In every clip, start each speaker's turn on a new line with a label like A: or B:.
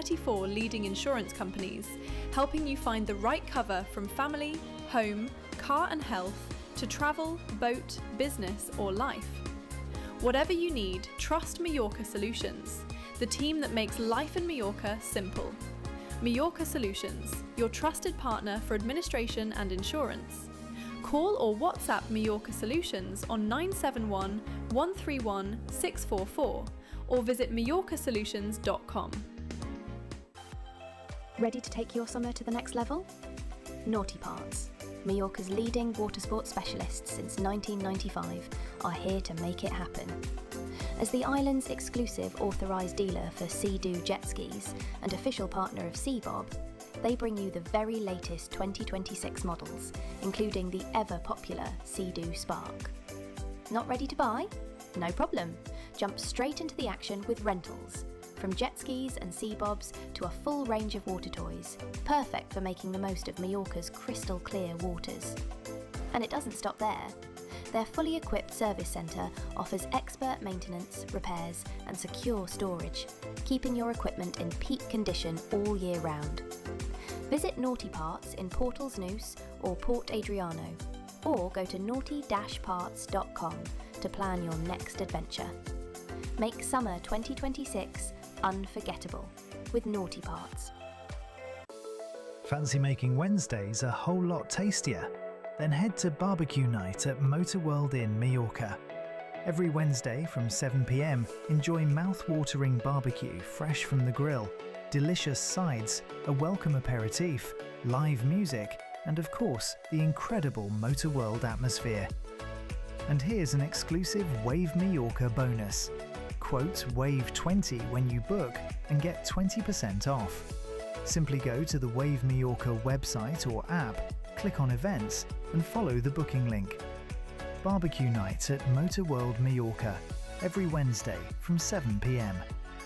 A: 34 leading insurance companies, helping you find the right cover from family, home, car and health, to travel, boat, business or life. Whatever you need, trust Mallorca Solutions, the team that makes life in Mallorca simple. Mallorca Solutions, your trusted partner for administration and insurance. Call or WhatsApp Mallorca Solutions on 971 131 644 or visit mallorcasolutions.com.
B: Ready to take your summer to the next level? Naughty Parts, Mallorca's leading water sports specialists since 1995, are here to make it happen. As the island's exclusive authorised dealer for Sea-Doo jet skis and official partner of Seabob, they bring you the very latest 2026 models, including the ever-popular Sea-Doo Spark. Not ready to buy? No problem. Jump straight into the action with rentals. From jet skis and Seabobs to a full range of water toys, perfect for making the most of Mallorca's crystal clear waters. And it doesn't stop there. Their fully equipped service centre offers expert maintenance, repairs and secure storage, keeping your equipment in peak condition all year round. Visit Naughty Parts in Portals Neuse or Port Adriano, or go to naughty-parts.com to plan your next adventure. Make summer 2026 unforgettable with Naughty Parts.
C: Fancy making Wednesdays a whole lot tastier? Then head to barbecue night at Motor World Inn Mallorca. Every Wednesday from 7 p.m, enjoy mouth-watering barbecue fresh from the grill, delicious sides, a welcome aperitif, live music, and of course, the incredible Motor World atmosphere. And here's an exclusive Wave Mallorca bonus. Quote WAVE20 when you book and get 20% off. Simply go to the Wave Mallorca website or app, click on events and follow the booking link. Barbecue night at Motor World Mallorca, every Wednesday from 7 p.m.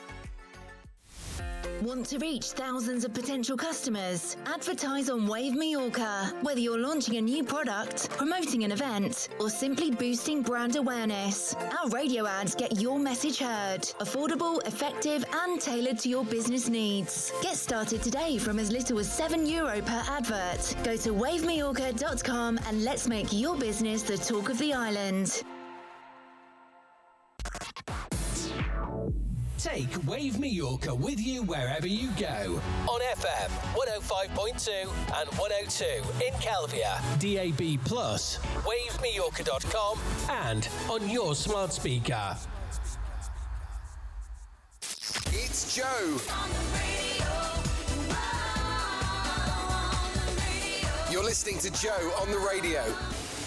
D: Want to reach thousands of potential customers? Advertise on Wave Mallorca. Whether you're launching a new product, promoting an event, or simply boosting brand awareness, our radio ads get your message heard. Affordable, effective, and tailored to your business needs. Get started today from as little as €7 per advert. Go to wavemallorca.com and let's make your business the talk of the island.
E: Take Wave Mallorca with you wherever you go. On FM 105.2 and 102 in Calvia, DAB+, wavemallorca.com and on your smart speaker.
F: It's Joe. On the radio. Wow, on the radio. You're listening to Joe on the radio.